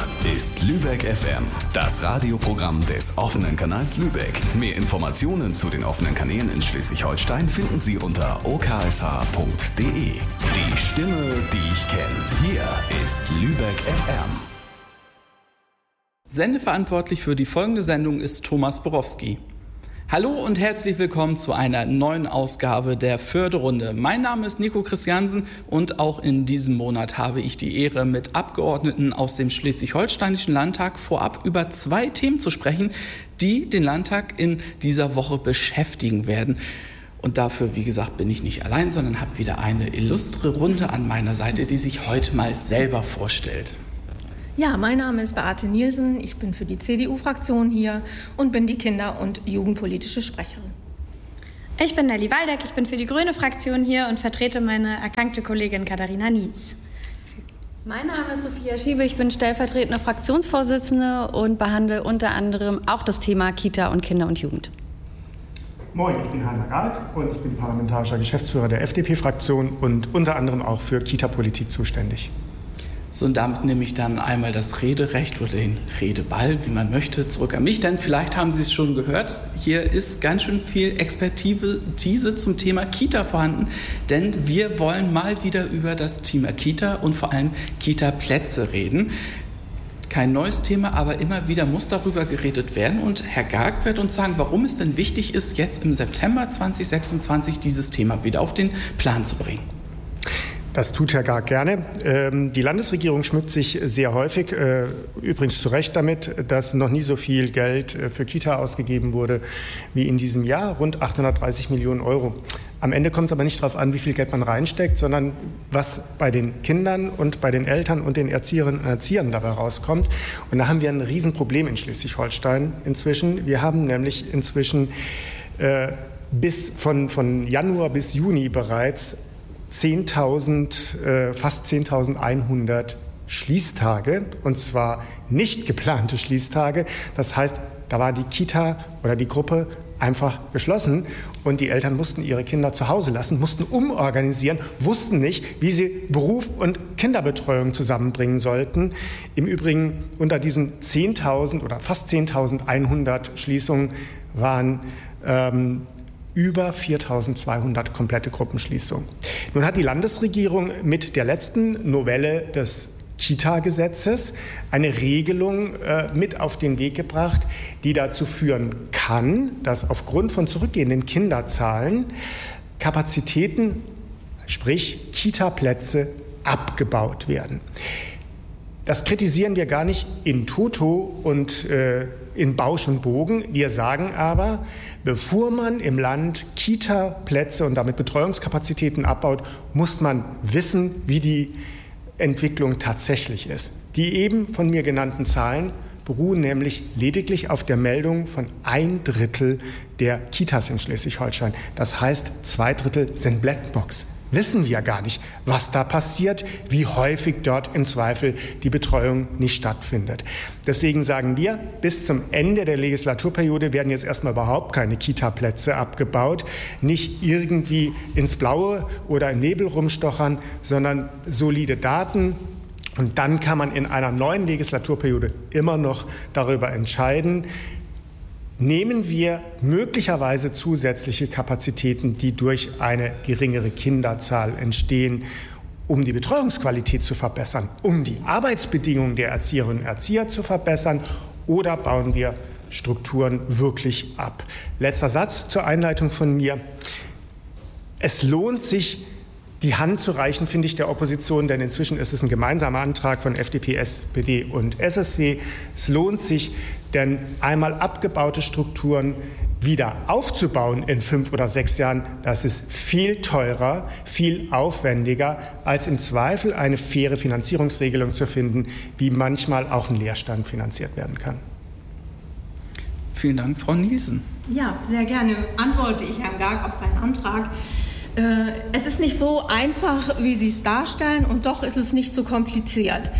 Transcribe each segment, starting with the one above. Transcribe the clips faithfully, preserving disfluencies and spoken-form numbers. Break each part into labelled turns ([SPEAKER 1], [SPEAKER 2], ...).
[SPEAKER 1] ist Lübeck F M, das Radioprogramm des offenen Kanals Lübeck. Mehr Informationen zu den offenen Kanälen in Schleswig-Holstein finden Sie unter o k s h punkt d e. Die Stimme, die ich kenne. Hier ist Lübeck F M.
[SPEAKER 2] Sendeverantwortlich für die folgende Sendung ist Thomas Borowski. Hallo und herzlich willkommen zu einer neuen Ausgabe der Förderrunde. Mein Name ist Nico Christiansen und auch in diesem Monat habe ich die Ehre, mit Abgeordneten aus dem Schleswig-Holsteinischen Landtag vorab über zwei Themen zu sprechen, die den Landtag in dieser Woche beschäftigen werden. Und dafür, wie gesagt, bin ich nicht allein, sondern habe wieder eine illustre Runde an meiner Seite, die sich heute mal selber vorstellt.
[SPEAKER 3] Ja, mein Name ist Beate Nielsen, ich bin für die C D U-Fraktion hier und bin die Kinder- und Jugendpolitische Sprecherin.
[SPEAKER 4] Ich bin Nelly Waldeck, ich bin für die Grüne Fraktion hier und vertrete meine erkrankte Kollegin Katharina Nies.
[SPEAKER 5] Mein Name ist Sophia Schiebe, ich bin stellvertretende Fraktionsvorsitzende und behandle unter anderem auch das Thema Kita und Kinder und Jugend.
[SPEAKER 6] Moin, ich bin Heiner Garg und ich bin parlamentarischer Geschäftsführer der F D P-Fraktion und unter anderem auch für Kita-Politik zuständig.
[SPEAKER 2] So, und damit nehme ich dann einmal das Rederecht oder den Redeball, wie man möchte, zurück an mich. Denn vielleicht haben Sie es schon gehört, hier ist ganz schön viel Expertise zum Thema Kita vorhanden. Denn wir wollen mal wieder über das Thema Kita und vor allem Kita-Plätze reden. Kein neues Thema, aber immer wieder muss darüber geredet werden. Und Herr Garg wird uns sagen, warum es denn wichtig ist, jetzt im September zweitausendsechsundzwanzig dieses Thema wieder auf den Plan zu bringen.
[SPEAKER 6] Das tut Herr Garg gerne. Die Landesregierung schmückt sich sehr häufig, übrigens zu Recht damit, dass noch nie so viel Geld für Kita ausgegeben wurde wie in diesem Jahr, rund achthundertdreißig Millionen Euro. Am Ende kommt es aber nicht darauf an, wie viel Geld man reinsteckt, sondern was bei den Kindern und bei den Eltern und den Erzieherinnen und Erziehern dabei rauskommt. Und da haben wir ein Riesenproblem in Schleswig-Holstein inzwischen. Wir haben nämlich inzwischen äh, bis von, von Januar bis Juni bereits zehntausend, äh, fast zehntausendeinhundert Schließtage, und zwar nicht geplante Schließtage. Das heißt, da war die Kita oder die Gruppe einfach geschlossen und die Eltern mussten ihre Kinder zu Hause lassen, mussten umorganisieren, wussten nicht, wie sie Beruf und Kinderbetreuung zusammenbringen sollten. Im Übrigen unter diesen zehntausend oder fast zehntausendeinhundert Schließungen waren ähm, über viertausendzweihundert komplette Gruppenschließungen. Nun hat die Landesregierung mit der letzten Novelle des Kita-Gesetzes eine Regelung äh, mit auf den Weg gebracht, die dazu führen kann, dass aufgrund von zurückgehenden Kinderzahlen Kapazitäten, sprich Kita-Plätze, abgebaut werden. Das kritisieren wir gar nicht in toto und äh, in Bausch und Bogen. Wir sagen aber, bevor man im Land Kita-Plätze und damit Betreuungskapazitäten abbaut, muss man wissen, wie die Entwicklung tatsächlich ist. Die eben von mir genannten Zahlen beruhen nämlich lediglich auf der Meldung von ein Drittel der Kitas in Schleswig-Holstein. Das heißt, zwei Drittel sind Blackbox. Wissen wir gar nicht, was da passiert, wie häufig dort im Zweifel die Betreuung nicht stattfindet. Deswegen sagen wir, bis zum Ende der Legislaturperiode werden jetzt erstmal überhaupt keine Kita-Plätze abgebaut, nicht irgendwie ins Blaue oder im Nebel rumstochern, sondern solide Daten. Und dann kann man in einer neuen Legislaturperiode immer noch darüber entscheiden, nehmen wir möglicherweise zusätzliche Kapazitäten, die durch eine geringere Kinderzahl entstehen, um die Betreuungsqualität zu verbessern, um die Arbeitsbedingungen der Erzieherinnen und Erzieher zu verbessern, oder bauen wir Strukturen wirklich ab? Letzter Satz zur Einleitung von mir. Es lohnt sich, die Hand zu reichen, finde ich, der Opposition, denn inzwischen ist es ein gemeinsamer Antrag von F D P, S P D und S S W. Es lohnt sich, denn einmal abgebaute Strukturen wieder aufzubauen in fünf oder sechs Jahren, das ist viel teurer, viel aufwendiger, als im Zweifel eine faire Finanzierungsregelung zu finden, wie manchmal auch ein Leerstand finanziert werden kann.
[SPEAKER 2] Vielen Dank, Frau Nielsen.
[SPEAKER 3] Ja, sehr gerne antworte ich Herrn Garg auf seinen Antrag. Es ist nicht so einfach, wie Sie es darstellen, und doch ist es nicht so kompliziert.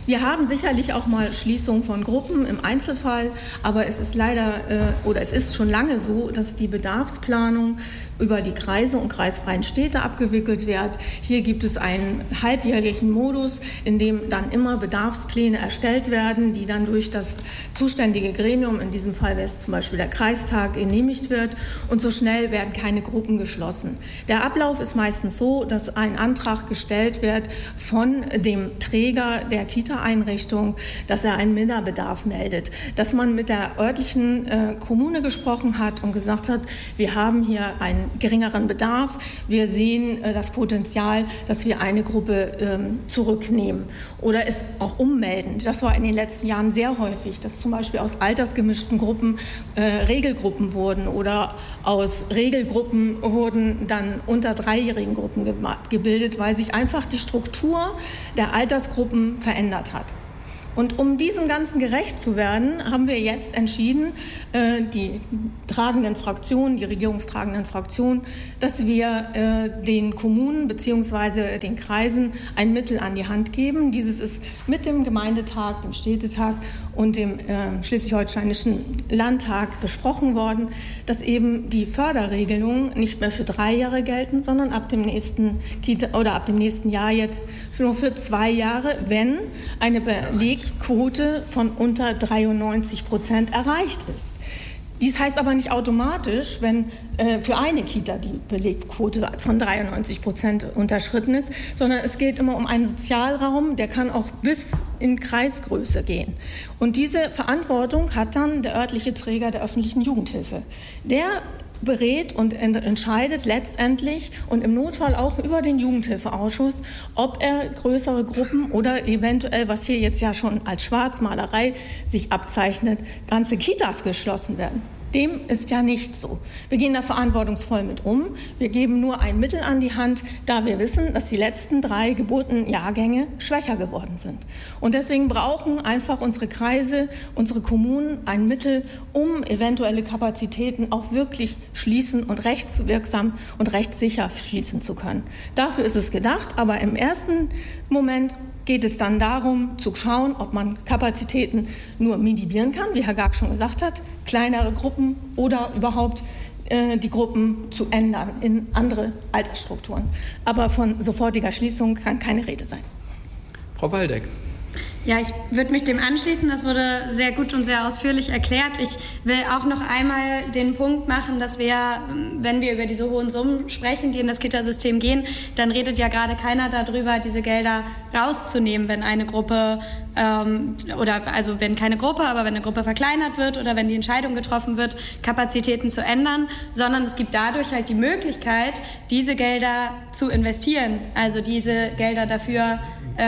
[SPEAKER 3] Wir haben sicherlich auch mal Schließungen von Gruppen im Einzelfall, aber es ist leider äh, oder es ist schon lange so, dass die Bedarfsplanung über die Kreise und kreisfreien Städte abgewickelt wird. Hier gibt es einen halbjährlichen Modus, in dem dann immer Bedarfspläne erstellt werden, die dann durch das zuständige Gremium, in diesem Fall wäre es zum Beispiel der Kreistag, genehmigt wird. Und so schnell werden keine Gruppen geschlossen. Der Ablauf ist meistens so, dass ein Antrag gestellt wird von dem Träger der Kita-Einrichtung, dass er einen Minderbedarf meldet, dass man mit der örtlichen äh, Kommune gesprochen hat und gesagt hat, wir haben hier einen geringeren Bedarf. Wir sehen äh, das Potenzial, dass wir eine Gruppe ähm, zurücknehmen oder es auch ummelden. Das war in den letzten Jahren sehr häufig, dass zum Beispiel aus altersgemischten Gruppen äh, Regelgruppen wurden oder aus Regelgruppen wurden dann unter dreijährigen Gruppen ge- gebildet, weil sich einfach die Struktur der Altersgruppen verändert hat. Und um diesem Ganzen gerecht zu werden, haben wir jetzt entschieden, äh, die tragenden Fraktionen, die regierungstragenden Fraktionen, dass wir äh, den Kommunen bzw. den Kreisen ein Mittel an die Hand geben. Dieses ist mit dem Gemeindetag, dem Städtetag und dem äh, schleswig-holsteinischen Landtag besprochen worden, dass eben die Förderregelungen nicht mehr für drei Jahre gelten, sondern ab dem nächsten Kita oder ab dem nächsten Jahr jetzt nur für zwei Jahre, wenn eine Belegquote von unter dreiundneunzig Prozent erreicht ist. Dies heißt aber nicht automatisch, wenn äh, für eine Kita die Belegquote von dreiundneunzig Prozent unterschritten ist, sondern es geht immer um einen Sozialraum, der kann auch bis in Kreisgröße gehen. Und diese Verantwortung hat dann der örtliche Träger der öffentlichen Jugendhilfe. Der berät und entscheidet letztendlich und im Notfall auch über den Jugendhilfeausschuss, ob er größere Gruppen oder eventuell, was hier jetzt ja schon als Schwarzmalerei sich abzeichnet, ganze Kitas geschlossen werden. Dem ist ja nicht so. Wir gehen da verantwortungsvoll mit um. Wir geben nur ein Mittel an die Hand, da wir wissen, dass die letzten drei Geburtenjahrgänge schwächer geworden sind. Und deswegen brauchen einfach unsere Kreise, unsere Kommunen ein Mittel, um eventuelle Kapazitäten auch wirklich schließen und rechtswirksam und rechtssicher schließen zu können. Dafür ist es gedacht, aber im ersten Moment geht es dann darum, zu schauen, ob man Kapazitäten nur minimieren kann, wie Herr Garg schon gesagt hat, kleinere Gruppen oder überhaupt äh, die Gruppen zu ändern in andere Altersstrukturen. Aber von sofortiger Schließung kann keine Rede sein.
[SPEAKER 2] Frau Waldeck.
[SPEAKER 4] Ja, ich würde mich dem anschließen. Das wurde sehr gut und sehr ausführlich erklärt. Ich will auch noch einmal den Punkt machen, dass wir, wenn wir über diese hohen Summen sprechen, die in das Kitasystem gehen, dann redet ja gerade keiner darüber, diese Gelder rauszunehmen, wenn eine Gruppe ähm, oder also wenn keine Gruppe, aber wenn eine Gruppe verkleinert wird oder wenn die Entscheidung getroffen wird, Kapazitäten zu ändern, sondern es gibt dadurch halt die Möglichkeit, diese Gelder zu investieren, also diese Gelder dafür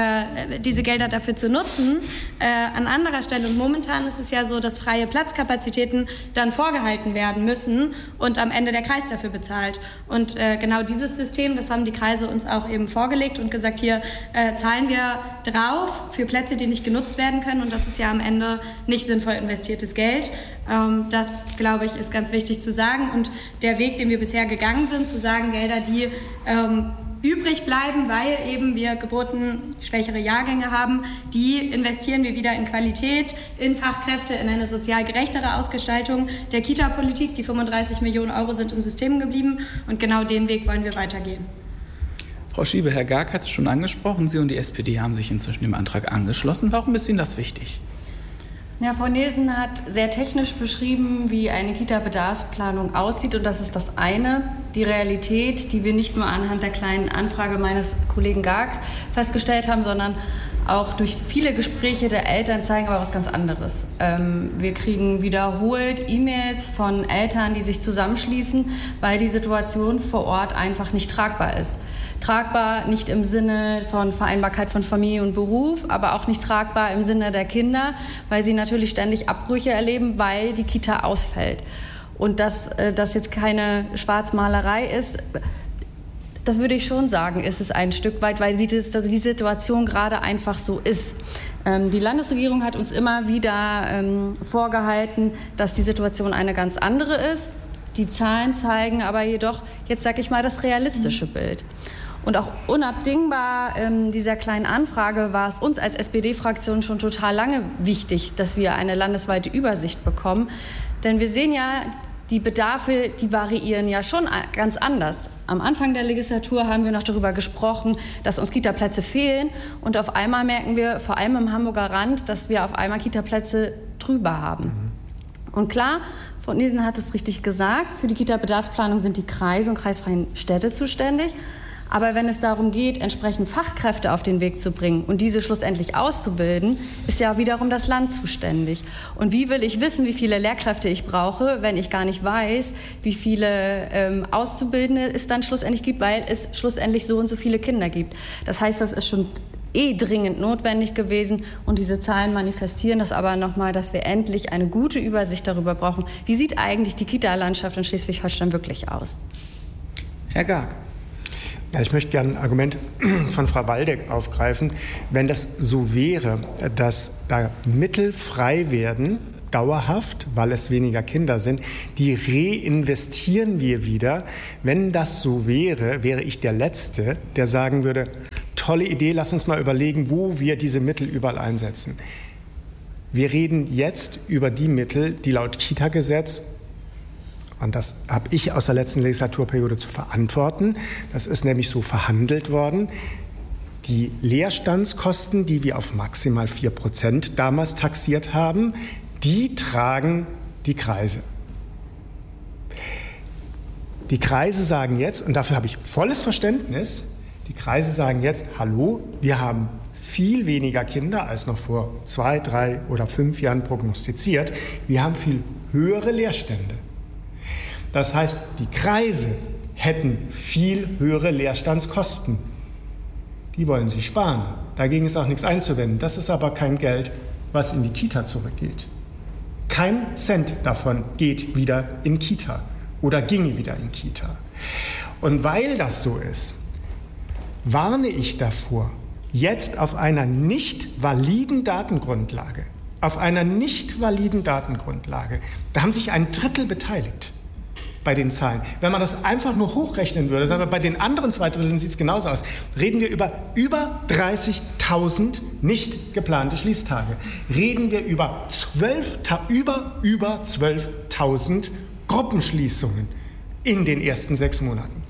[SPEAKER 4] äh, diese Gelder dafür zu nutzen, äh, an anderer Stelle. Und momentan ist es ja so, dass freie Platzkapazitäten dann vorgehalten werden müssen und am Ende der Kreis dafür bezahlt. Und äh, genau dieses System, das haben die Kreise uns auch eben vorgelegt und gesagt, hier äh, zahlen wir drauf für Plätze, die nicht genutzt werden können. Und das ist ja am Ende nicht sinnvoll investiertes Geld. Ähm, das, glaube ich, ist ganz wichtig zu sagen. Und der Weg, den wir bisher gegangen sind, zu sagen, Gelder, die ähm, übrig bleiben, weil eben wir geburtenschwächere Jahrgänge haben, die investieren wir wieder in Qualität, in Fachkräfte, in eine sozial gerechtere Ausgestaltung der Kita-Politik. Die fünfunddreißig Millionen Euro sind im System geblieben und genau den Weg wollen wir weitergehen.
[SPEAKER 2] Frau Schiebe, Herr Garg hat es schon angesprochen, Sie und die S P D haben sich inzwischen dem Antrag angeschlossen. Warum ist Ihnen das wichtig?
[SPEAKER 5] Ja, Frau Nielsen hat sehr technisch beschrieben, wie eine Kita-Bedarfsplanung aussieht. Und das ist das eine. Die Realität, die wir nicht nur anhand der kleinen Anfrage meines Kollegen Gargs festgestellt haben, sondern auch durch viele Gespräche der Eltern zeigen aber was ganz anderes. Ähm, wir kriegen wiederholt E-Mails von Eltern, die sich zusammenschließen, weil die Situation vor Ort einfach nicht tragbar ist. Tragbar nicht im Sinne von Vereinbarkeit von Familie und Beruf, aber auch nicht tragbar im Sinne der Kinder, weil sie natürlich ständig Abbrüche erleben, weil die Kita ausfällt. Und dass das jetzt keine Schwarzmalerei ist, das würde ich schon sagen, ist es ein Stück weit, weil die Situation gerade einfach so ist. Die Landesregierung hat uns immer wieder vorgehalten, dass die Situation eine ganz andere ist. Die Zahlen zeigen aber jedoch, jetzt sage ich mal, das realistische Bild. Und auch unabdingbar ähm, dieser kleinen Anfrage war es uns als S P D-Fraktion schon total lange wichtig, dass wir eine landesweite Übersicht bekommen. Denn wir sehen ja, die Bedarfe, die variieren ja schon ganz anders. Am Anfang der Legislatur haben wir noch darüber gesprochen, dass uns Kitaplätze fehlen. Und auf einmal merken wir, vor allem im Hamburger Rand, dass wir auf einmal Kitaplätze drüber haben. Und klar, Frau Niesen hat es richtig gesagt, für die Kita-Bedarfsplanung sind die Kreise und kreisfreien Städte zuständig. Aber wenn es darum geht, entsprechend Fachkräfte auf den Weg zu bringen und diese schlussendlich auszubilden, ist ja wiederum das Land zuständig. Und wie will ich wissen, wie viele Lehrkräfte ich brauche, wenn ich gar nicht weiß, wie viele ähm, Auszubildende es dann schlussendlich gibt, weil es schlussendlich so und so viele Kinder gibt. Das heißt, das ist schon eh dringend notwendig gewesen und diese Zahlen manifestieren das aber nochmal, dass wir endlich eine gute Übersicht darüber brauchen. Wie sieht eigentlich die Kita-Landschaft in Schleswig-Holstein wirklich aus?
[SPEAKER 2] Herr Garg.
[SPEAKER 6] Ja, ich möchte gerne ein Argument von Frau Waldeck aufgreifen. Wenn das so wäre, dass da Mittel frei werden, dauerhaft, weil es weniger Kinder sind, die reinvestieren wir wieder. Wenn das so wäre, wäre ich der Letzte, der sagen würde, tolle Idee, lass uns mal überlegen, wo wir diese Mittel überall einsetzen. Wir reden jetzt über die Mittel, die laut Kita-Gesetz, und das habe ich aus der letzten Legislaturperiode zu verantworten. Das ist nämlich so verhandelt worden. Die Leerstandskosten, die wir auf maximal vier Prozent damals taxiert haben, die tragen die Kreise. Die Kreise sagen jetzt, und dafür habe ich volles Verständnis, die Kreise sagen jetzt, hallo, wir haben viel weniger Kinder als noch vor zwei, drei oder fünf Jahren prognostiziert. Wir haben viel höhere Leerstände. Das heißt, die Kreise hätten viel höhere Leerstandskosten. Die wollen sie sparen. Dagegen ist auch nichts einzuwenden. Das ist aber kein Geld, was in die Kita zurückgeht. Kein Cent davon geht wieder in Kita oder ginge wieder in Kita. Und weil das so ist, warne ich davor, jetzt auf einer nicht validen Datengrundlage, auf einer nicht validen Datengrundlage, da haben sich ein Drittel beteiligt bei den Zahlen. Wenn man das einfach nur hochrechnen würde, sagen wir, bei den anderen zwei Dritteln sieht es genauso aus, reden wir über über dreißigtausend nicht geplante Schließtage. Reden wir über, zwölf, über, über zwölftausend Gruppenschließungen in den ersten sechs Monaten.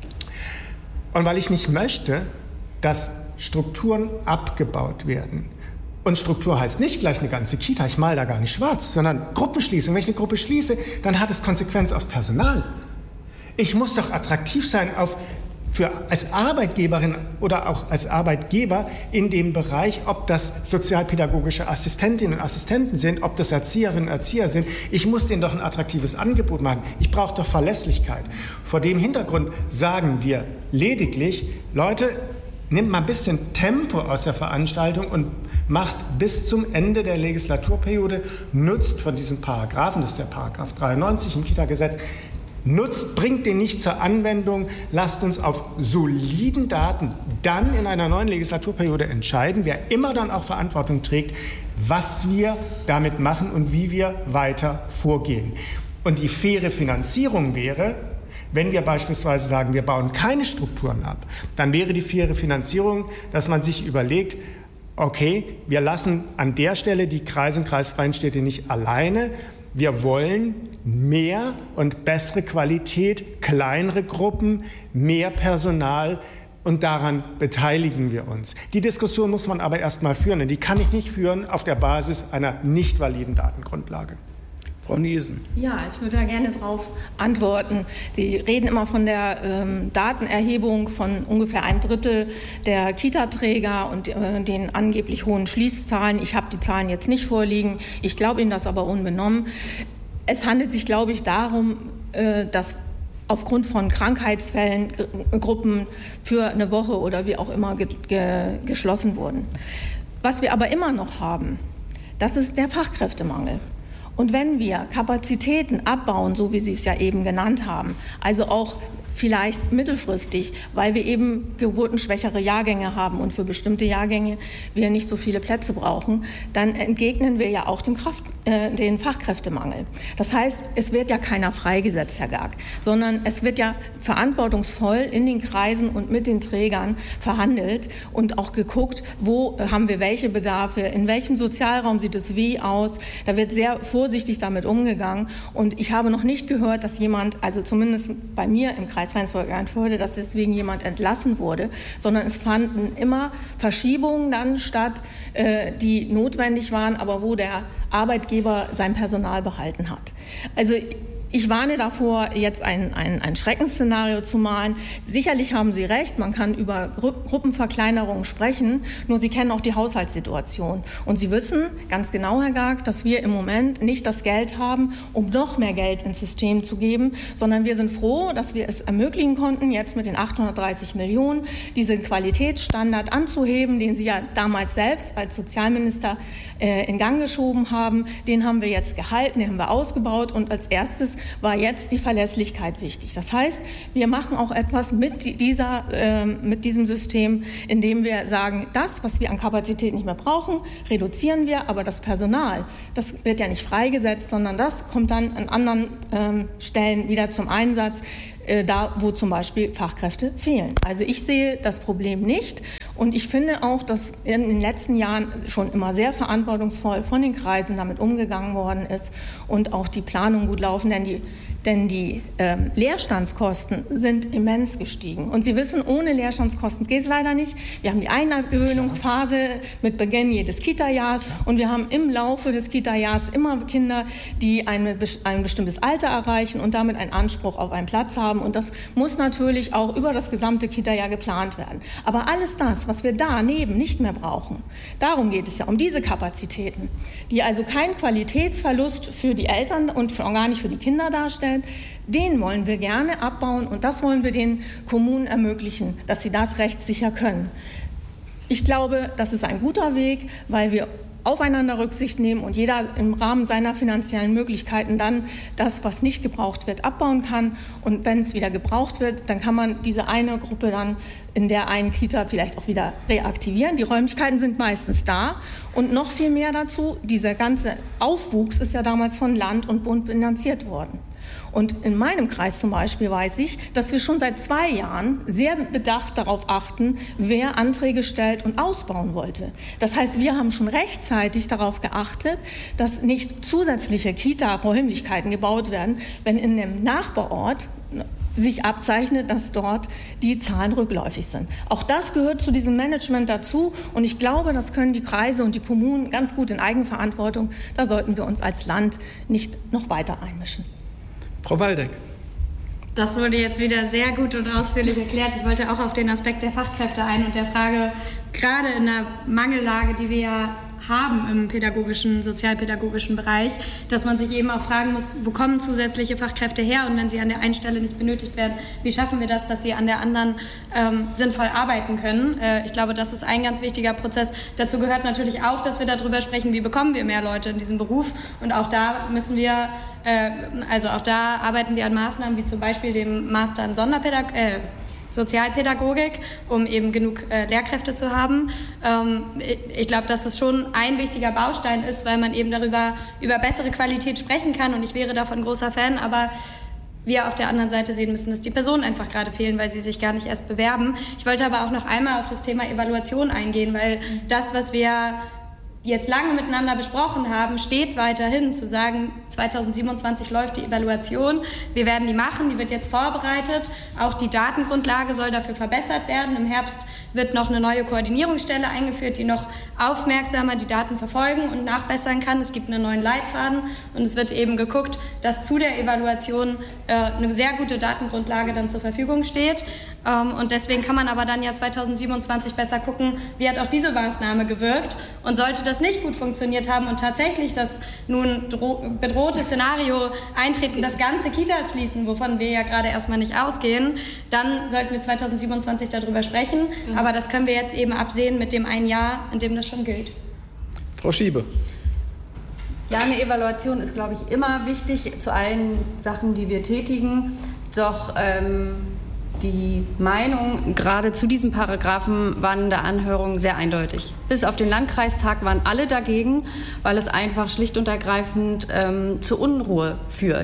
[SPEAKER 6] Und weil ich nicht möchte, dass Strukturen abgebaut werden, und Struktur heißt nicht gleich eine ganze Kita, ich male da gar nicht schwarz, sondern Gruppenschließung. Wenn ich eine Gruppe schließe, dann hat es Konsequenz auf Personal. Ich muss doch attraktiv sein auf, für, als Arbeitgeberin oder auch als Arbeitgeber in dem Bereich, ob das sozialpädagogische Assistentinnen und Assistenten sind, ob das Erzieherinnen und Erzieher sind. Ich muss denen doch ein attraktives Angebot machen. Ich brauche doch Verlässlichkeit. Vor dem Hintergrund sagen wir lediglich, Leute, nimmt mal ein bisschen Tempo aus der Veranstaltung und macht bis zum Ende der Legislaturperiode, nutzt von diesem Paragraphen, das ist der Paragraph dreiundneunzig im Kita-Gesetz, nutzt, bringt den nicht zur Anwendung, lasst uns auf soliden Daten dann in einer neuen Legislaturperiode entscheiden, wer immer dann auch Verantwortung trägt, was wir damit machen und wie wir weiter vorgehen. Und die faire Finanzierung wäre, wenn wir beispielsweise sagen, wir bauen keine Strukturen ab, dann wäre die faire Finanzierung, dass man sich überlegt, okay, wir lassen an der Stelle die Kreise und kreisfreien Städte nicht alleine. Wir wollen mehr und bessere Qualität, kleinere Gruppen, mehr Personal und daran beteiligen wir uns. Die Diskussion muss man aber erst mal führen und die kann ich nicht führen auf der Basis einer nicht validen Datengrundlage.
[SPEAKER 2] Frau Niesen.
[SPEAKER 3] Ja, ich würde da gerne darauf antworten. Sie reden immer von der ähm, Datenerhebung von ungefähr einem Drittel der Kita-Träger und äh, den angeblich hohen Schließzahlen. Ich habe die Zahlen jetzt nicht vorliegen. Ich glaube Ihnen das aber unbenommen. Es handelt sich, glaube ich, darum, äh, dass aufgrund von Krankheitsfällen Gruppen für eine Woche oder wie auch immer ge ge geschlossen wurden. Was wir aber immer noch haben, das ist der Fachkräftemangel. Und wenn wir Kapazitäten abbauen, so wie Sie es ja eben genannt haben, also auch vielleicht mittelfristig, weil wir eben geburtenschwächere Jahrgänge haben und für bestimmte Jahrgänge wir nicht so viele Plätze brauchen, dann entgegnen wir ja auch dem Kraft, äh, den Fachkräftemangel. Das heißt, es wird ja keiner freigesetzt, Herr Garg, sondern es wird ja verantwortungsvoll in den Kreisen und mit den Trägern verhandelt und auch geguckt, wo haben wir welche Bedarfe, in welchem Sozialraum sieht es wie aus. Da wird sehr vorsichtig damit umgegangen. Und ich habe noch nicht gehört, dass jemand, also zumindest bei mir im Kreis Rendsburg-Eckernförde, dass deswegen jemand entlassen wurde, sondern es fanden immer Verschiebungen dann statt, äh, die notwendig waren, aber wo der Arbeitgeber sein Personal behalten hat. Also ich warne davor, jetzt ein, ein, ein Schreckensszenario zu malen. Sicherlich haben Sie recht, man kann über Gru- Gruppenverkleinerung sprechen, nur Sie kennen auch die Haushaltssituation. Und Sie wissen ganz genau, Herr Garg, dass wir im Moment nicht das Geld haben, um noch mehr Geld ins System zu geben, sondern wir sind froh, dass wir es ermöglichen konnten, jetzt mit den achthundertdreißig Millionen diesen Qualitätsstandard anzuheben, den Sie ja damals selbst als Sozialminister äh, in Gang geschoben haben. Den haben wir jetzt gehalten, den haben wir ausgebaut und als erstes war jetzt die Verlässlichkeit wichtig. Das heißt, wir machen auch etwas mit, dieser, äh, mit diesem System, indem wir sagen, das, was wir an Kapazität nicht mehr brauchen, reduzieren wir, aber das Personal, das wird ja nicht freigesetzt, sondern das kommt dann an anderen äh, Stellen wieder zum Einsatz, äh, da wo zum Beispiel Fachkräfte fehlen. Also ich sehe das Problem nicht. Und ich finde auch, dass in den letzten Jahren schon immer sehr verantwortungsvoll von den Kreisen damit umgegangen worden ist und auch die Planungen gut laufen, denn die, denn die ähm, Leerstandskosten sind immens gestiegen. Und Sie wissen, ohne Leerstandskosten geht es leider nicht. Wir haben die Eingewöhnungsphase mit Beginn jedes Kita-Jahres und wir haben im Laufe des Kita-Jahres immer Kinder, die eine, ein bestimmtes Alter erreichen und damit einen Anspruch auf einen Platz haben. Und das muss natürlich auch über das gesamte Kita-Jahr geplant werden. Aber alles das, was wir daneben nicht mehr brauchen, darum geht es ja, um diese Kapazitäten, die also keinen Qualitätsverlust für die Eltern und auch gar nicht für die Kinder darstellen, den wollen wir gerne abbauen und das wollen wir den Kommunen ermöglichen, dass sie das rechtssicher können. Ich glaube, das ist ein guter Weg, weil wir aufeinander Rücksicht nehmen und jeder im Rahmen seiner finanziellen Möglichkeiten dann das, was nicht gebraucht wird, abbauen kann. Und wenn es wieder gebraucht wird, dann kann man diese eine Gruppe dann in der einen Kita vielleicht auch wieder reaktivieren. Die Räumlichkeiten sind meistens da. Und noch viel mehr dazu, dieser ganze Aufwuchs ist ja damals von Land und Bund finanziert worden. Und in meinem Kreis zum Beispiel weiß ich, dass wir schon seit zwei Jahren sehr bedacht darauf achten, wer Anträge stellt und ausbauen wollte. Das heißt, wir haben schon rechtzeitig darauf geachtet, dass nicht zusätzliche Kita-Räumlichkeiten gebaut werden, wenn in dem Nachbarort sich abzeichnet, dass dort die Zahlen rückläufig sind. Auch das gehört zu diesem Management dazu und ich glaube, das können die Kreise und die Kommunen ganz gut in Eigenverantwortung. Da sollten wir uns als Land nicht noch weiter einmischen.
[SPEAKER 2] Frau Waldeck.
[SPEAKER 4] Das wurde jetzt wieder sehr gut und ausführlich erklärt. Ich wollte auch auf den Aspekt der Fachkräfte ein und der Frage, gerade in der Mangellage, die wir ja haben im pädagogischen, sozialpädagogischen Bereich, dass man sich eben auch fragen muss, wo kommen zusätzliche Fachkräfte her und wenn sie an der einen Stelle nicht benötigt werden, wie schaffen wir das, dass sie an der anderen ähm, sinnvoll arbeiten können. Äh, ich glaube, das ist ein ganz wichtiger Prozess. Dazu gehört natürlich auch, dass wir darüber sprechen, wie bekommen wir mehr Leute in diesem Beruf und auch da müssen wir, äh, also auch da arbeiten wir an Maßnahmen wie zum Beispiel dem Master in Sonderpädagogik, äh, Sozialpädagogik, um eben genug äh, Lehrkräfte zu haben. Ähm, ich glaube, dass es schon ein wichtiger Baustein ist, weil man eben darüber über bessere Qualität sprechen kann und ich wäre davon großer Fan, aber wir auf der anderen Seite sehen müssen, dass die Personen einfach gerade fehlen, weil sie sich gar nicht erst bewerben. Ich wollte aber auch noch einmal auf das Thema Evaluation eingehen, weil das, was wir jetzt lange miteinander besprochen haben, steht weiterhin zu sagen, zweitausendsiebenundzwanzig läuft die Evaluation. Wir werden die machen, die wird jetzt vorbereitet. Auch die Datengrundlage soll dafür verbessert werden. Im Herbst wird noch eine neue Koordinierungsstelle eingeführt, die noch aufmerksamer die Daten verfolgen und nachbessern kann. Es gibt einen neuen Leitfaden und es wird eben geguckt, dass zu der Evaluation äh, eine sehr gute Datengrundlage dann zur Verfügung steht. Ähm, und deswegen kann man aber dann ja zweitausendsiebenundzwanzig besser gucken, wie hat auch diese Maßnahme gewirkt. Und sollte das nicht gut funktioniert haben und tatsächlich das nun bedrohte Szenario eintreten, dass ganze Kitas schließen, wovon wir ja gerade erstmal nicht ausgehen, dann sollten wir zweitausendsiebenundzwanzig darüber sprechen. Mhm. Aber das können wir jetzt eben absehen mit dem einen Jahr, in dem das schon gilt.
[SPEAKER 2] Frau Schiebe.
[SPEAKER 5] Ja, eine Evaluation ist, glaube ich, immer wichtig zu allen Sachen, die wir tätigen. Doch ähm, Die Meinung gerade zu diesem Paragraphen waren in der Anhörung sehr eindeutig. Bis auf den Landkreistag waren alle dagegen, weil es einfach schlicht und ergreifend ähm, zu Unruhe führt.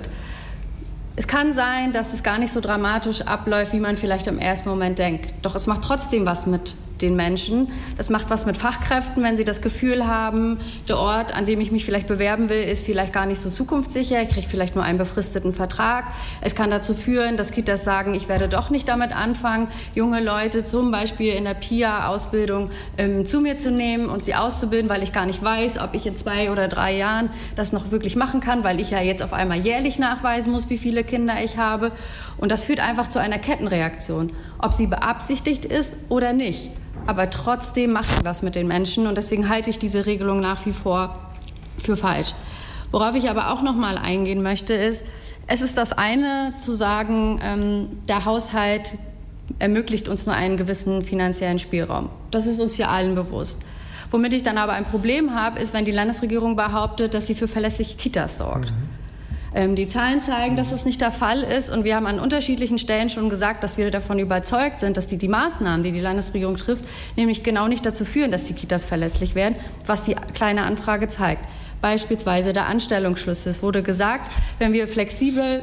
[SPEAKER 5] Es kann sein, dass es gar nicht so dramatisch abläuft, wie man vielleicht im ersten Moment denkt. Doch es macht trotzdem was mit den Menschen. Das macht was mit Fachkräften, wenn sie das Gefühl haben, der Ort, an dem ich mich vielleicht bewerben will, ist vielleicht gar nicht so zukunftssicher. Ich kriege vielleicht nur einen befristeten Vertrag. Es kann dazu führen, dass Kitas sagen, ich werde doch nicht damit anfangen, junge Leute zum Beispiel in der P I A-Ausbildung ähm, zu mir zu nehmen und sie auszubilden, weil ich gar nicht weiß, ob ich in zwei oder drei Jahren das noch wirklich machen kann, weil ich ja jetzt auf einmal jährlich nachweisen muss, wie viele Kinder ich habe. Und das führt einfach zu einer Kettenreaktion, ob sie beabsichtigt ist oder nicht. Aber trotzdem macht sie was mit den Menschen und deswegen halte ich diese Regelung nach wie vor für falsch. Worauf ich aber auch noch mal eingehen möchte, ist, es ist das eine zu sagen, ähm, der Haushalt ermöglicht uns nur einen gewissen finanziellen Spielraum. Das ist uns hier allen bewusst. Womit ich dann aber ein Problem habe, ist, wenn die Landesregierung behauptet, dass sie für verlässliche Kitas sorgt. Mhm. Die Zahlen zeigen, dass das nicht der Fall ist und wir haben an unterschiedlichen Stellen schon gesagt, dass wir davon überzeugt sind, dass die, die Maßnahmen, die die Landesregierung trifft, nämlich genau nicht dazu führen, dass die Kitas verlässlich werden, was die kleine Anfrage zeigt. Beispielsweise der Anstellungsschlüssel. Es wurde gesagt, wenn wir flexibel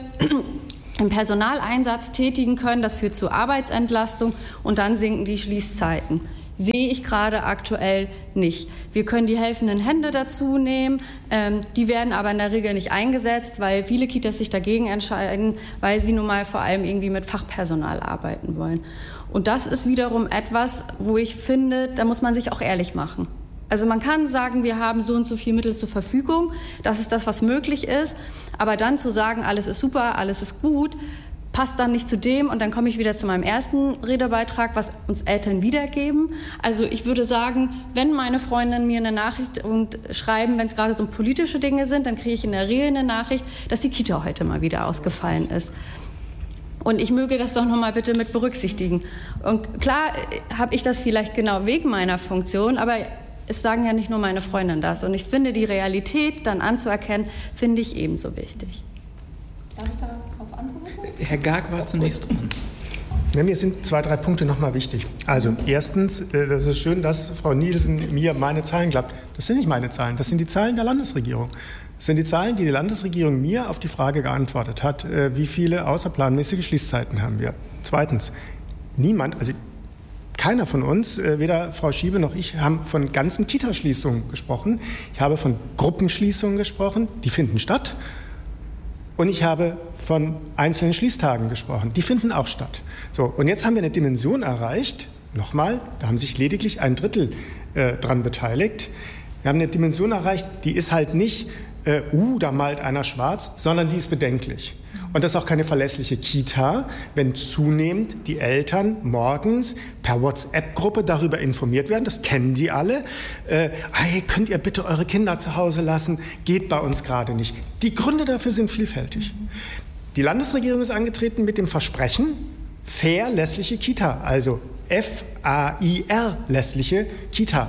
[SPEAKER 5] im Personaleinsatz tätigen können, das führt zu Arbeitsentlastung und dann sinken die Schließzeiten. Sehe ich gerade aktuell nicht. Wir können die helfenden Hände dazu nehmen, ähm, die werden aber in der Regel nicht eingesetzt, weil viele Kitas sich dagegen entscheiden, weil sie nun mal vor allem irgendwie mit Fachpersonal arbeiten wollen. Und das ist wiederum etwas, wo ich finde, da muss man sich auch ehrlich machen. Also man kann sagen, wir haben so und so viel Mittel zur Verfügung, das ist das, was möglich ist, aber dann zu sagen, alles ist super, alles ist gut, passt dann nicht zu dem und dann komme ich wieder zu meinem ersten Redebeitrag, was uns Eltern wiedergeben. Also ich würde sagen, wenn meine Freundinnen mir eine Nachricht und schreiben, wenn es gerade so politische Dinge sind, dann kriege ich in der Regel eine Nachricht, dass die Kita heute mal wieder ausgefallen ist. Und ich möge das doch noch mal bitte mit berücksichtigen. Und klar habe ich das vielleicht genau wegen meiner Funktion, aber es sagen ja nicht nur meine Freundinnen das. Und ich finde, die Realität dann anzuerkennen, finde ich ebenso wichtig.
[SPEAKER 3] Darf ich darauf antworten?
[SPEAKER 2] Herr Garg war zunächst dran.
[SPEAKER 6] Ja, mir sind zwei, drei Punkte nochmal wichtig. Also erstens, das ist schön, dass Frau Nielsen mir meine Zahlen glaubt. Das sind nicht meine Zahlen, das sind die Zahlen der Landesregierung. Das sind die Zahlen, die die Landesregierung mir auf die Frage geantwortet hat, wie viele außerplanmäßige Schließzeiten haben wir. Zweitens, niemand, also keiner von uns, weder Frau Schiebe noch ich, haben von ganzen Kitaschließungen gesprochen. Ich habe von Gruppenschließungen gesprochen, die finden statt. Und ich habe von einzelnen Schließtagen gesprochen. Die finden auch statt. So, und jetzt haben wir eine Dimension erreicht, nochmal, da haben sich lediglich ein Drittel äh, dran beteiligt. Wir haben eine Dimension erreicht, die ist halt nicht, äh, uh, da malt einer schwarz, sondern die ist bedenklich. Und das ist auch keine verlässliche Kita, wenn zunehmend die Eltern morgens per WhatsApp-Gruppe darüber informiert werden, das kennen die alle, äh, hey, könnt ihr bitte eure Kinder zu Hause lassen, geht bei uns gerade nicht. Die Gründe dafür sind vielfältig. Die Landesregierung ist angetreten mit dem Versprechen, verlässliche Kita, also F A I R, lässliche Kita.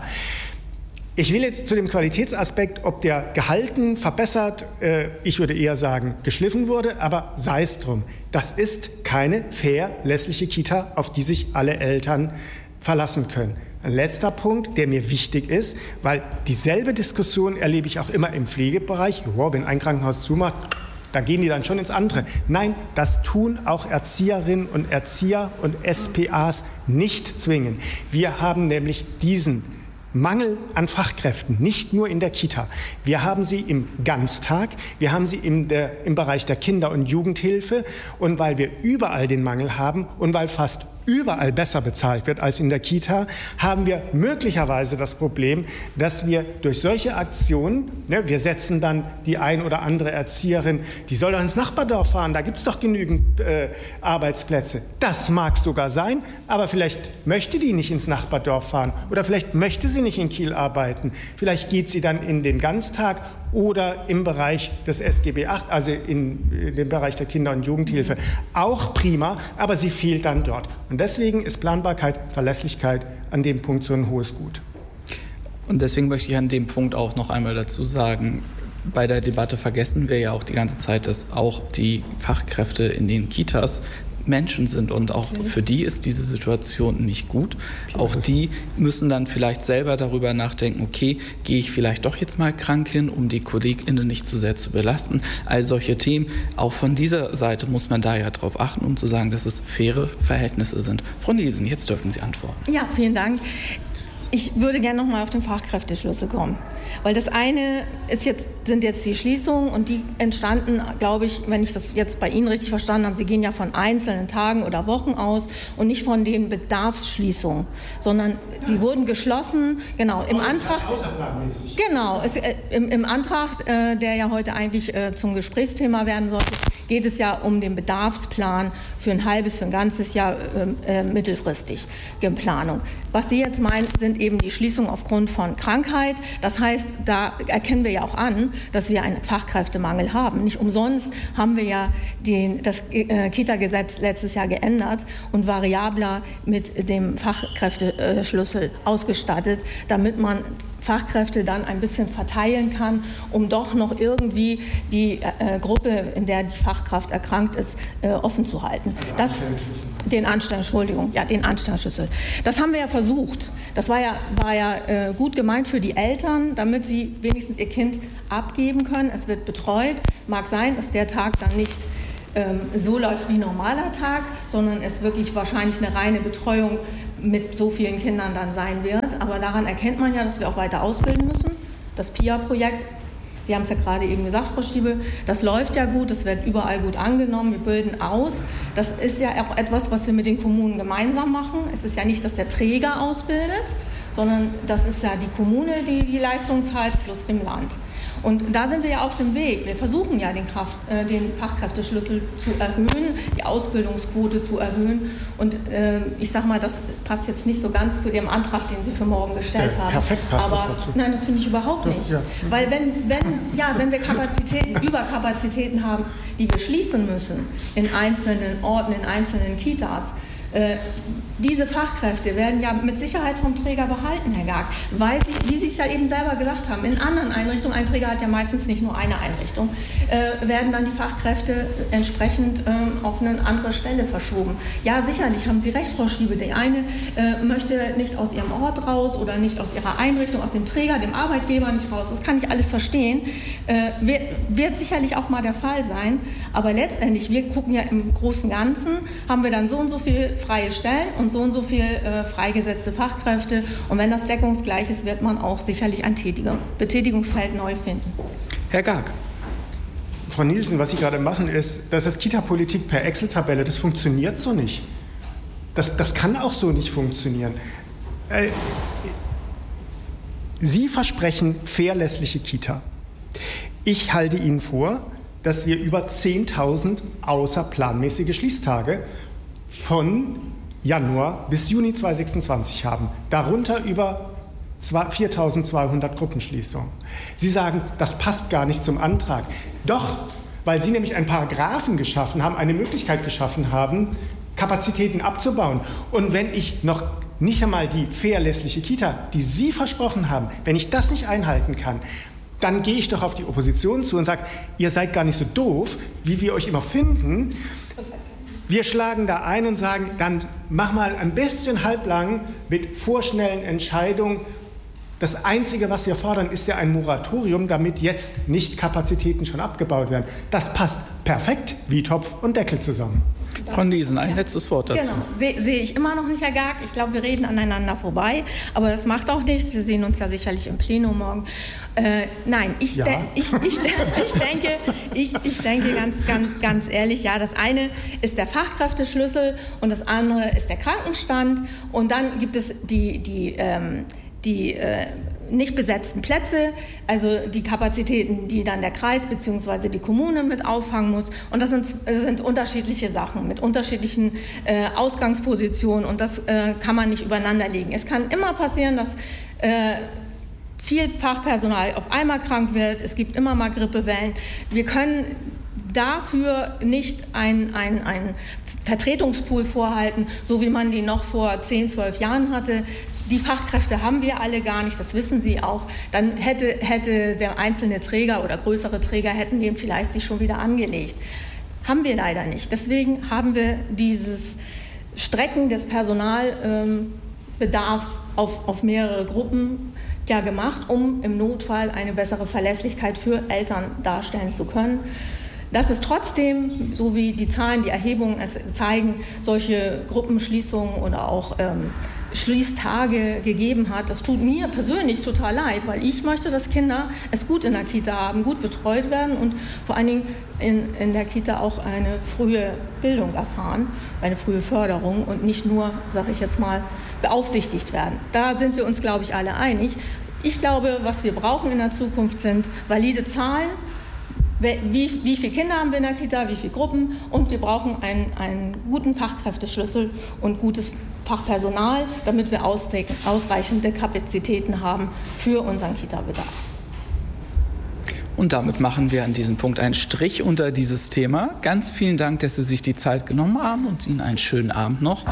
[SPEAKER 6] Ich will jetzt zu dem Qualitätsaspekt, ob der gehalten, verbessert, äh, ich würde eher sagen, geschliffen wurde, aber sei es drum. Das ist keine verlässliche Kita, auf die sich alle Eltern verlassen können. Ein letzter Punkt, der mir wichtig ist, weil dieselbe Diskussion erlebe ich auch immer im Pflegebereich. Wow, wenn ein Krankenhaus zumacht, da gehen die dann schon ins andere. Nein, das tun auch Erzieherinnen und Erzieher und S P As nicht zwingend. Wir haben nämlich diesen Mangel an Fachkräften, nicht nur in der Kita. Wir haben sie im Ganztag, wir haben sie in der, im Bereich der Kinder- und Jugendhilfe. Und weil wir überall den Mangel haben und weil fast überall besser bezahlt wird als in der Kita, haben wir möglicherweise das Problem, dass wir durch solche Aktionen, ne, wir setzen dann die ein oder andere Erzieherin, die soll doch ins Nachbardorf fahren, da gibt es doch genügend äh, Arbeitsplätze. Das mag sogar sein, aber vielleicht möchte die nicht ins Nachbardorf fahren oder vielleicht möchte sie nicht in Kiel arbeiten. Vielleicht geht sie dann in den Ganztag oder im Bereich des S G B acht, also in, in dem Bereich der Kinder- und Jugendhilfe. Auch prima, aber sie fehlt dann dort. Und deswegen ist Planbarkeit, Verlässlichkeit an dem Punkt so ein hohes Gut.
[SPEAKER 2] Und deswegen möchte ich an dem Punkt auch noch einmal dazu sagen, bei der Debatte vergessen wir ja auch die ganze Zeit, dass auch die Fachkräfte in den Kitas Menschen sind und auch für die ist diese Situation nicht gut. Auch die müssen dann vielleicht selber darüber nachdenken, okay, gehe ich vielleicht doch jetzt mal krank hin, um die KollegInnen nicht zu sehr zu belasten. All solche Themen, auch von dieser Seite muss man da ja drauf achten, um zu sagen, dass es faire Verhältnisse sind. Frau Nielsen, jetzt dürfen Sie antworten.
[SPEAKER 3] Ja, vielen Dank. Ich würde gerne noch mal auf den Fachkräfteschlüssel kommen, weil das eine ist jetzt, sind jetzt die Schließungen und die entstanden, glaube ich, wenn ich das jetzt bei Ihnen richtig verstanden habe, Sie gehen ja von einzelnen Tagen oder Wochen aus und nicht von den Bedarfsschließungen, sondern sie wurden geschlossen, genau, im Antrag, genau, es, äh, im, im Antrag, äh, der ja heute eigentlich äh, zum Gesprächsthema werden sollte, geht es ja um den Bedarfsplan für ein halbes, für ein ganzes Jahr äh, äh, mittelfristig Planung. Was Sie jetzt meinen, sind eben die Schließungen aufgrund von Krankheit. Das heißt, da erkennen wir ja auch an, dass wir einen Fachkräftemangel haben. Nicht umsonst haben wir ja den, das äh, Kita-Gesetz letztes Jahr geändert und variabler mit dem Fachkräfteschlüssel ausgestattet, damit man Fachkräfte dann ein bisschen verteilen kann, um doch noch irgendwie die äh, Gruppe, in der die Fachkraft erkrankt ist, äh, offen zu halten. Das, den Anstand, Entschuldigung, ja, den Anstandsschlüssel. Das haben wir ja versucht. Das war ja, war ja äh, gut gemeint für die Eltern, damit sie wenigstens ihr Kind abgeben können. Es wird betreut. Mag sein, dass der Tag dann nicht ähm, so läuft wie normaler Tag, sondern es wirklich wahrscheinlich eine reine Betreuung mit so vielen Kindern dann sein wird. Aber daran erkennt man ja, dass wir auch weiter ausbilden müssen. Das P I A-Projekt, Sie haben es ja gerade eben gesagt, Frau Schiebe, das läuft ja gut, das wird überall gut angenommen, wir bilden aus. Das ist ja auch etwas, was wir mit den Kommunen gemeinsam machen. Es ist ja nicht, dass der Träger ausbildet, sondern das ist ja die Kommune, die die Leistung zahlt, plus dem Land. Und da sind wir ja auf dem Weg. Wir versuchen ja, den, Kraft, äh, den Fachkräfteschlüssel zu erhöhen, die Ausbildungsquote zu erhöhen. Und äh, ich sage mal, das passt jetzt nicht so ganz zu Ihrem Antrag, den Sie für morgen gestellt
[SPEAKER 6] ja,
[SPEAKER 3] haben.
[SPEAKER 6] Perfekt passt
[SPEAKER 3] Aber
[SPEAKER 6] das dazu.
[SPEAKER 3] Nein, das finde ich überhaupt nicht. Ja. Weil wenn, wenn, ja, wenn wir Kapazitäten, Überkapazitäten haben, die wir schließen müssen in einzelnen Orten, in einzelnen Kitas, äh, diese Fachkräfte werden ja mit Sicherheit vom Träger behalten, Herr Garg, weil sie, wie Sie es ja eben selber gesagt haben, in anderen Einrichtungen, ein Träger hat ja meistens nicht nur eine Einrichtung, äh, werden dann die Fachkräfte entsprechend äh, auf eine andere Stelle verschoben. Ja, sicherlich haben Sie recht, Frau Schiebe, die eine äh, möchte nicht aus ihrem Ort raus oder nicht aus ihrer Einrichtung, aus dem Träger, dem Arbeitgeber nicht raus, das kann ich alles verstehen, äh, wird, wird sicherlich auch mal der Fall sein, aber letztendlich, wir gucken ja im großen Ganzen, haben wir dann so und so viele freie Stellen und so und so viel äh, freigesetzte Fachkräfte. Und wenn das deckungsgleich ist, wird man auch sicherlich ein Tätiger, Betätigungsfeld neu finden.
[SPEAKER 2] Herr Garg.
[SPEAKER 6] Frau Nielsen, was Sie gerade machen, ist, dass das Kita-Politik per Excel-Tabelle, das funktioniert so nicht. Das, das kann auch so nicht funktionieren. Äh, Sie versprechen fairlässliche Kita. Ich halte Ihnen vor, dass wir über zehntausend außerplanmäßige Schließtage von Januar bis Juni zweitausendsechsundzwanzig haben. Darunter über viertausendzweihundert Gruppenschließungen. Sie sagen, das passt gar nicht zum Antrag. Doch, weil Sie nämlich einen Paragraphen geschaffen haben, eine Möglichkeit geschaffen haben, Kapazitäten abzubauen. Und wenn ich noch nicht einmal die fairlässliche Kita, die Sie versprochen haben, wenn ich das nicht einhalten kann, dann gehe ich doch auf die Opposition zu und sage, ihr seid gar nicht so doof, wie wir euch immer finden. Wir schlagen da ein und sagen, dann mach mal ein bisschen halblang mit vorschnellen Entscheidungen. Das Einzige, was wir fordern, ist ja ein Moratorium, damit jetzt nicht Kapazitäten schon abgebaut werden. Das passt perfekt wie Topf und Deckel zusammen.
[SPEAKER 2] Frau Nielsen, ein letztes Wort dazu.
[SPEAKER 3] Genau, sehe seh ich immer noch nicht, Herr Garg. Ich glaube, wir reden aneinander vorbei, aber das macht auch nichts. Wir sehen uns ja sicherlich im Plenum morgen. Äh, nein, ich,
[SPEAKER 6] ja.
[SPEAKER 3] de ich, ich, de ich denke, ich, ich denke ganz, ganz, ganz ehrlich, ja, das eine ist der Fachkräfteschlüssel und das andere ist der Krankenstand. Und dann gibt es die, die, ähm, die äh, nicht besetzten Plätze, also die Kapazitäten, die dann der Kreis bzw. die Kommune mit auffangen muss. Und das sind, das sind unterschiedliche Sachen mit unterschiedlichen äh, Ausgangspositionen und das äh, kann man nicht übereinander legen. Es kann immer passieren, dass äh, viel Fachpersonal auf einmal krank wird. Es gibt immer mal Grippewellen. Wir können dafür nicht ein, ein, ein Vertretungspool vorhalten, so wie man den noch vor zehn, zwölf Jahren hatte. Die Fachkräfte haben wir alle gar nicht, das wissen Sie auch. Dann hätte, hätte der einzelne Träger oder größere Träger hätten den vielleicht sich schon wieder angelegt. haben wir leider nicht. Deswegen haben wir dieses Strecken des Personalbedarfs auf, auf mehrere Gruppen ja gemacht, um im Notfall eine bessere Verlässlichkeit für Eltern darstellen zu können. Dass es trotzdem, so wie die Zahlen, die Erhebungen es zeigen, solche Gruppenschließungen oder auch ähm, Schließtage gegeben hat, das tut mir persönlich total leid, weil ich möchte, dass Kinder es gut in der Kita haben, gut betreut werden und vor allen Dingen in, in der Kita auch eine frühe Bildung erfahren, eine frühe Förderung und nicht nur, sage ich jetzt mal, beaufsichtigt werden. Da sind wir uns, glaube ich, alle einig. Ich glaube, was wir brauchen in der Zukunft sind valide Zahlen. Wie, wie viele Kinder haben wir in der Kita, wie viele Gruppen, und wir brauchen einen, einen guten Fachkräfteschlüssel und gutes Fachpersonal, damit wir ausreichende Kapazitäten haben für unseren Kita-Bedarf.
[SPEAKER 2] Und damit machen wir an diesem Punkt einen Strich unter dieses Thema. Ganz vielen Dank, dass Sie sich die Zeit genommen haben und Ihnen einen schönen Abend noch.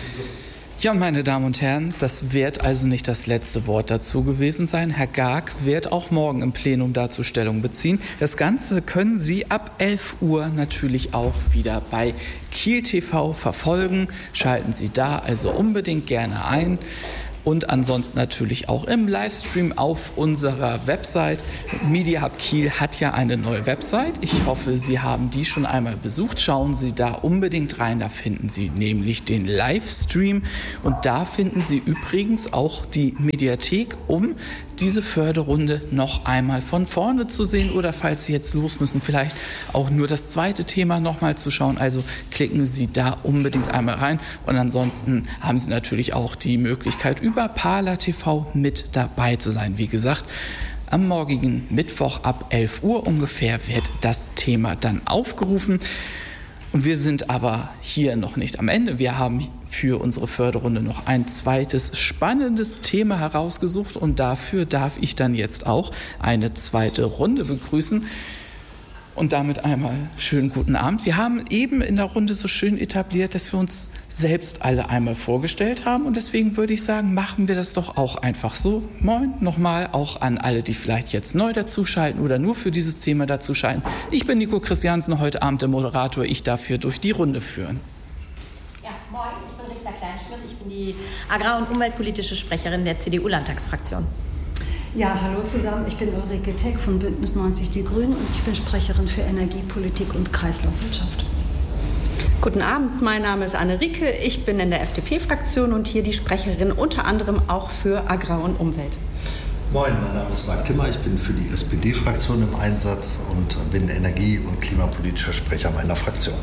[SPEAKER 2] Ja, meine Damen und Herren, das wird also nicht das letzte Wort dazu gewesen sein. Herr Garg wird auch morgen im Plenum dazu Stellung beziehen. Das Ganze können Sie ab elf Uhr natürlich auch wieder bei Kiel T V verfolgen. Schalten Sie da also unbedingt gerne ein. Und ansonsten natürlich auch im Livestream auf unserer Website. Media Hub Kiel hat ja eine neue Website. Ich hoffe, Sie haben die schon einmal besucht. Schauen Sie da unbedingt rein. Da finden Sie nämlich den Livestream. Und da finden Sie übrigens auch die Mediathek, um diese Förderrunde noch einmal von vorne zu sehen. Oder falls Sie jetzt los müssen, vielleicht auch nur das zweite Thema noch mal zu schauen. Also klicken Sie da unbedingt einmal rein. Und ansonsten haben Sie natürlich auch die Möglichkeit, über Parler T V mit dabei zu sein. Wie gesagt, am morgigen Mittwoch ab elf Uhr ungefähr wird das Thema dann aufgerufen. Und wir sind aber hier noch nicht am Ende. Wir haben für unsere Förderrunde noch ein zweites spannendes Thema herausgesucht und dafür darf ich dann jetzt auch eine zweite Runde begrüßen. Und damit einmal schönen guten Abend. Wir haben eben in der Runde so schön etabliert, dass wir uns selbst alle einmal vorgestellt haben. Und deswegen würde ich sagen, machen wir das doch auch einfach so. Moin nochmal auch an alle, die vielleicht jetzt neu dazuschalten oder nur für dieses Thema dazuschalten. Ich bin Nico Christiansen, heute Abend der Moderator. Ich darf hier durch die Runde führen.
[SPEAKER 7] Ja, moin, ich bin Rixa Kleinschmidt. Ich bin die agrar- und umweltpolitische Sprecherin der C D U-Landtagsfraktion.
[SPEAKER 8] Ja, hallo zusammen, ich bin Ulrike Teck von Bündnis neunzig Die Grünen und ich bin Sprecherin für Energiepolitik und Kreislaufwirtschaft.
[SPEAKER 9] Guten Abend, mein Name ist Anne Rieke, ich bin in der F D P-Fraktion und hier die Sprecherin unter anderem auch für Agrar und Umwelt.
[SPEAKER 10] Moin, mein Name ist Marc Timmer, ich bin für die S P D-Fraktion im Einsatz und bin energie- und klimapolitischer Sprecher meiner Fraktion.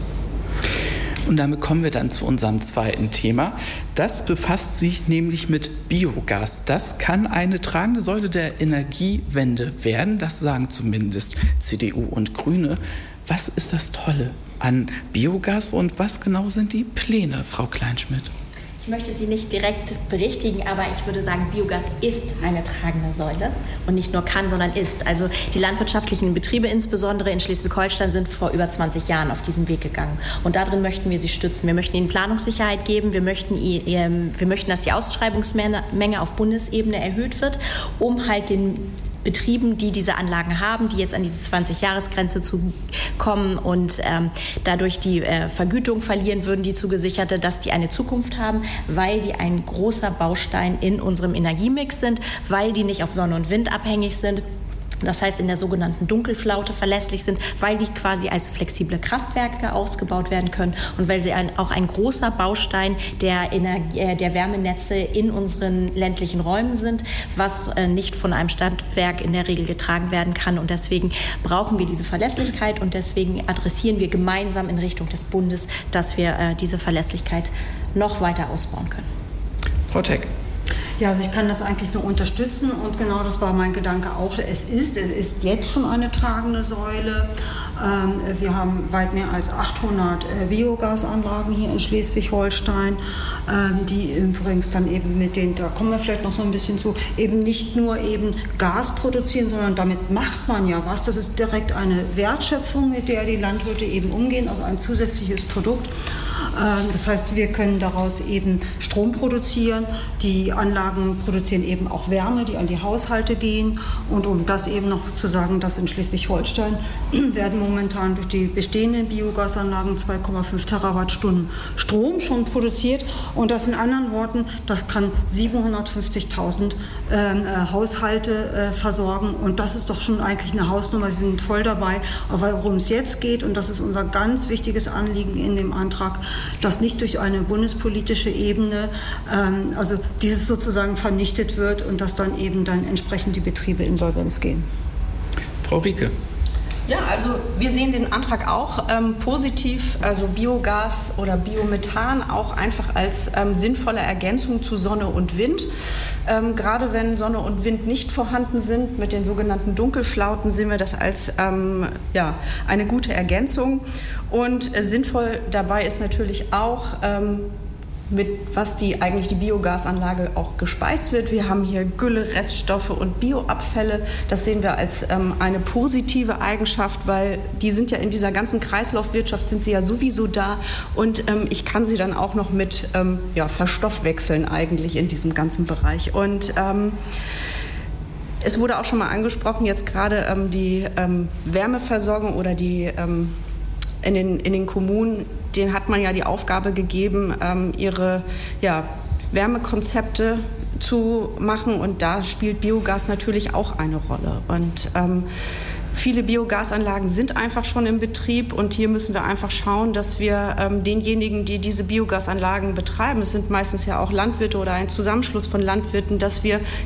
[SPEAKER 2] Und damit kommen wir dann zu unserem zweiten Thema. Das befasst sich nämlich mit Biogas. Das kann eine tragende Säule der Energiewende werden. Das sagen zumindest C D U und Grüne. Was ist das Tolle an Biogas und was genau sind die Pläne, Frau Kleinschmidt?
[SPEAKER 7] Ich möchte Sie nicht direkt berichtigen, aber ich würde sagen, Biogas ist eine tragende Säule und nicht nur kann, sondern ist. Also die landwirtschaftlichen Betriebe insbesondere in Schleswig-Holstein sind vor über zwanzig Jahren auf diesen Weg gegangen. Und darin möchten wir sie stützen. Wir möchten ihnen Planungssicherheit geben. Wir möchten, wir möchten, dass die Ausschreibungsmenge auf Bundesebene erhöht wird, um halt den Betrieben, die diese Anlagen haben, die jetzt an diese zwanzig-Jahres-Grenze zu kommen und ähm, dadurch die äh, Vergütung verlieren würden, die zugesicherte, dass die eine Zukunft haben, weil die ein großer Baustein in unserem Energiemix sind, weil die nicht auf Sonne und Wind abhängig sind. Das heißt, in der sogenannten Dunkelflaute verlässlich sind, weil die quasi als flexible Kraftwerke ausgebaut werden können und weil sie ein, auch ein großer Baustein der, Energie, äh, der Wärmenetze in unseren ländlichen Räumen sind, was äh, nicht von einem Stadtwerk in der Regel getragen werden kann. Und deswegen brauchen wir diese Verlässlichkeit und deswegen adressieren wir gemeinsam in Richtung des Bundes, dass wir äh, diese Verlässlichkeit noch weiter ausbauen können.
[SPEAKER 2] Frau Teck.
[SPEAKER 8] Ja, also ich kann das eigentlich nur unterstützen und genau das war mein Gedanke auch. Es ist, es ist jetzt schon eine tragende Säule. Ähm, wir haben weit mehr als achthundert äh, Biogasanlagen hier in Schleswig-Holstein, ähm, die übrigens dann eben mit den, da kommen wir vielleicht noch so ein bisschen zu, eben nicht nur eben Gas produzieren, sondern damit macht man ja was. Das ist direkt eine Wertschöpfung, mit der die Landwirte eben umgehen, also ein zusätzliches Produkt. Das heißt, wir können daraus eben Strom produzieren. Die Anlagen produzieren eben auch Wärme, die an die Haushalte gehen. Und um das eben noch zu sagen, dass in Schleswig-Holstein werden momentan durch die bestehenden Biogasanlagen zwei Komma fünf Terawattstunden Strom schon produziert. Und das in anderen Worten, das kann siebenhundertfünfzigtausend äh, Haushalte äh, versorgen. Und das ist doch schon eigentlich eine Hausnummer. Wir sind voll dabei. Aber worum es jetzt geht, und das ist unser ganz wichtiges Anliegen in dem Antrag, dass nicht durch eine bundespolitische Ebene, ähm, also dieses sozusagen vernichtet wird und dass dann eben dann entsprechend die Betriebe insolvenz gehen.
[SPEAKER 2] Frau Rieke.
[SPEAKER 9] Ja, also wir sehen den Antrag auch ähm, positiv, also Biogas oder Biomethan auch einfach als ähm, sinnvolle Ergänzung zu Sonne und Wind. Ähm, gerade wenn Sonne und Wind nicht vorhanden sind, mit den sogenannten Dunkelflauten, sehen wir das als ähm, ja, eine gute Ergänzung. Und äh, sinnvoll dabei ist natürlich auch, ähm, mit was die eigentlich die Biogasanlage auch gespeist wird. Wir haben hier Gülle, Reststoffe und Bioabfälle. Das sehen wir als ähm, eine positive Eigenschaft, weil die sind ja in dieser ganzen Kreislaufwirtschaft sind sie ja sowieso da und ähm, ich kann sie dann auch noch mit ähm, ja, verstoffwechseln eigentlich in diesem ganzen Bereich. Und ähm, es wurde auch schon mal angesprochen, jetzt gerade ähm, die ähm, Wärmeversorgung oder die ähm, in den, in den Kommunen, denen hat man ja die Aufgabe gegeben, ähm, ihre ja, Wärmekonzepte zu machen und da spielt Biogas natürlich auch eine Rolle. Und ähm, viele Biogasanlagen sind einfach schon im Betrieb und hier müssen wir einfach schauen, dass wir ähm, denjenigen, die diese Biogasanlagen betreiben, es sind meistens ja auch Landwirte oder ein Zusammenschluss von Landwirten, dass wir